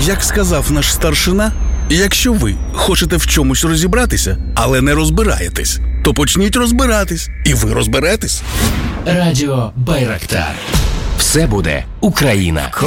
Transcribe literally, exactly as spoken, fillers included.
Як сказав наш старшина, якщо ви хочете в чомусь розібратися, але не розбираєтесь, то почніть розбиратись, і ви розберетесь. Радіо Байрактар. Все буде Україна.